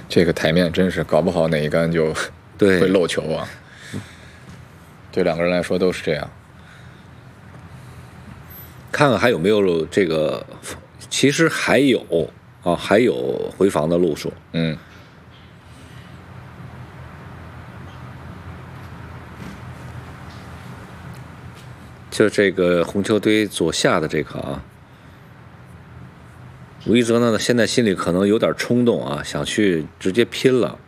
这个台面真是搞不好哪一杆就对会漏球啊。对两个人来说都是这样。 看看还有没有这个，其实还有啊，还有回防的路数。就这个红球堆左下的这个啊，吴一哲呢现在心里可能有点冲动啊，想去直接拼了。